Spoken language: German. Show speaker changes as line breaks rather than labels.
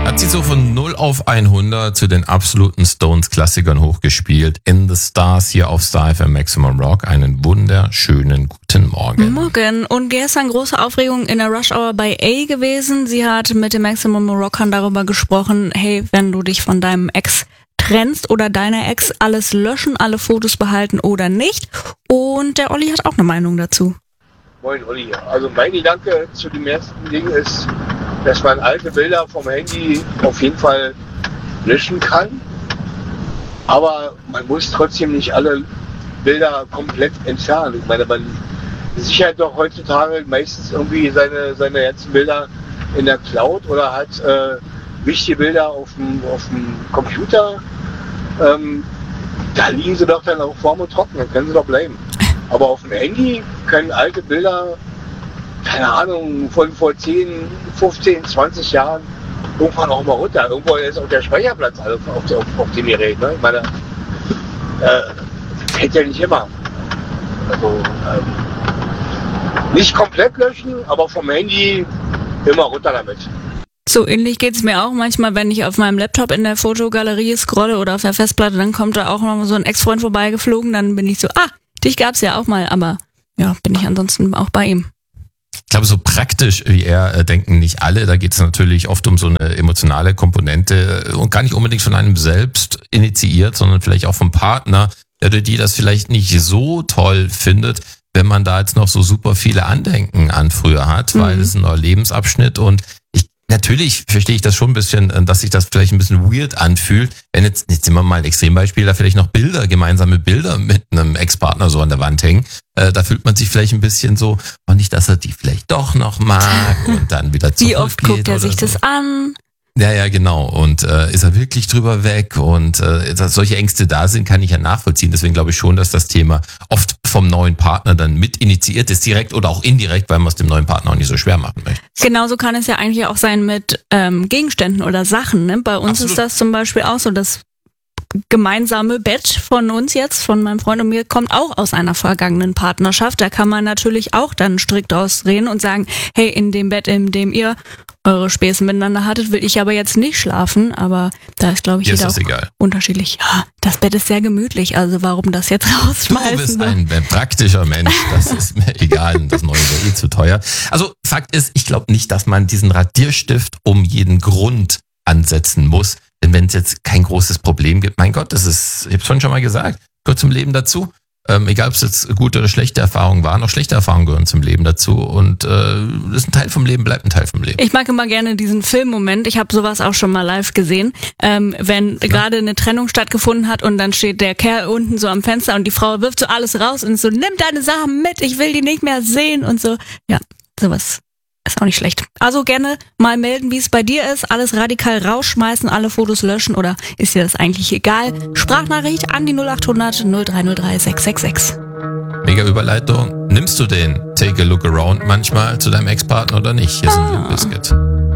Hat sie so von 0 auf 100 zu den absoluten Stones-Klassikern hochgespielt. In the Stars hier auf Star FM Maximum Rock. Einen wunderschönen guten Morgen.
Morgen. Und gestern große Aufregung in der Rush Hour bei A gewesen. Sie hat mit den Maximum Rockern darüber gesprochen, hey, wenn du dich von deinem Ex trennst oder deiner Ex, alles löschen, alle Fotos behalten oder nicht. Und der Olli hat auch eine Meinung dazu.
Moin Olli. Also mein Gedanke zu dem ersten Ding ist, dass man alte Bilder vom Handy auf jeden Fall löschen kann. Aber man muss trotzdem nicht alle Bilder komplett entfernen. Ich meine, man sichert doch heutzutage meistens irgendwie seine ganzen Bilder in der Cloud oder hat wichtige Bilder auf dem Computer. Da liegen sie doch dann auch warm und trocken, dann können sie doch bleiben. Aber auf dem Handy können alte Bilder, keine Ahnung, von vor 10, 15, 20 Jahren irgendwann auch mal runter. Irgendwo ist auch der Speicherplatz auf dem Gerät. Ne? Ich meine, das hält ja nicht immer. Also, nicht komplett löschen, aber vom Handy immer runter damit.
So ähnlich geht's mir auch manchmal, wenn ich auf meinem Laptop in der Fotogalerie scrolle oder auf der Festplatte, dann kommt da auch noch so ein Ex-Freund vorbeigeflogen, dann bin ich so, dich gab's ja auch mal, aber ja, bin ich ansonsten auch bei ihm.
Ich glaube, so praktisch wie er denken nicht alle. Da geht es natürlich oft um so eine emotionale Komponente und gar nicht unbedingt von einem selbst initiiert, sondern vielleicht auch vom Partner, der oder die das vielleicht nicht so toll findet, wenn man da jetzt noch so super viele Andenken an früher hat, weil es ein neuer Lebensabschnitt und natürlich verstehe ich das schon ein bisschen, dass sich das vielleicht ein bisschen weird anfühlt, wenn jetzt nehmen wir mal ein Extrembeispiel, da vielleicht noch gemeinsame Bilder mit einem Ex-Partner so an der Wand hängen. Da fühlt man sich vielleicht ein bisschen so, nicht, dass er die vielleicht doch noch mag und dann wieder zurückgeht.
Wie oft guckt er sich das an?
Ja, genau. Und ist er wirklich drüber weg? Und dass solche Ängste da sind, kann ich ja nachvollziehen. Deswegen glaube ich schon, dass das Thema oft vom neuen Partner dann mit initiiert ist, direkt oder auch indirekt, weil man es dem neuen Partner auch nicht so schwer machen möchte.
Genauso kann es ja eigentlich auch sein mit Gegenständen oder Sachen. Ne? Bei uns Absolut. Ist das zum Beispiel auch so, das gemeinsame Bett von uns jetzt, von meinem Freund und mir, kommt auch aus einer vergangenen Partnerschaft. Da kann man natürlich auch dann strikt ausreden und sagen, hey, in dem Bett, in dem ihr eure Späße miteinander hattet, will ich aber jetzt nicht schlafen. Aber da ist, glaube ich, jeder auch unterschiedlich. Ja, das Bett ist sehr gemütlich, also warum das jetzt rausschmeißen?
Du bist ein praktischer Mensch, das ist mir egal, das Neue ist zu teuer. Also Fakt ist, ich glaube nicht, dass man diesen Radierstift um jeden Grund ansetzen muss. Denn wenn es jetzt kein großes Problem gibt, mein Gott, das ist, ich habe es schon mal gesagt, gehört zum Leben dazu. Egal, ob es jetzt gute oder schlechte Erfahrungen waren, auch schlechte Erfahrungen gehören zum Leben dazu. Und das ist ein Teil vom Leben, bleibt ein Teil vom Leben.
Ich mag immer gerne diesen Filmmoment. Ich habe sowas auch schon mal live gesehen. Wenn gerade eine Trennung stattgefunden hat und dann steht der Kerl unten so am Fenster und die Frau wirft so alles raus und so, nimm deine Sachen mit, ich will die nicht mehr sehen und so. Ja, sowas. Ist auch nicht schlecht. Also gerne mal melden, wie es bei dir ist. Alles radikal rausschmeißen, alle Fotos löschen oder ist dir das eigentlich egal? Sprachnachricht an die 0800 0303 666.
Mega Überleitung. Nimmst du den Take a Look Around manchmal zu deinem Ex-Partner oder nicht? Hier sind Limp Bizkit.